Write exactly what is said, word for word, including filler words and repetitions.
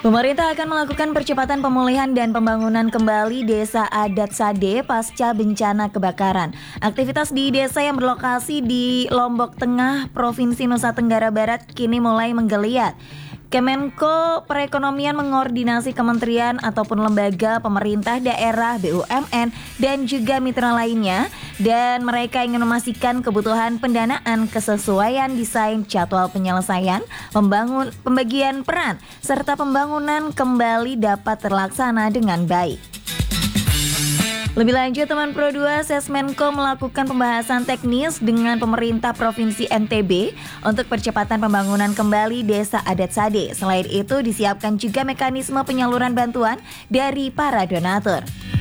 Pemerintah akan melakukan percepatan pemulihan dan pembangunan kembali Desa Adat Sade pasca bencana kebakaran. Aktivitas di desa yang berlokasi di Lombok Tengah, Provinsi Nusa Tenggara Barat kini mulai menggeliat. Kemenko Perekonomian mengordinasi kementerian ataupun lembaga pemerintah daerah, B U M N, dan juga mitra lainnya, dan mereka ingin memastikan kebutuhan pendanaan, kesesuaian desain jadwal penyelesaian, pembangun, pembagian peran, serta pembangunan kembali dapat terlaksana dengan baik. Lebih lanjut, teman Pro dua, Sesmenko melakukan pembahasan teknis dengan pemerintah Provinsi N T B untuk percepatan pembangunan kembali Desa Adat Sade. Selain itu, disiapkan juga mekanisme penyaluran bantuan dari para donatur.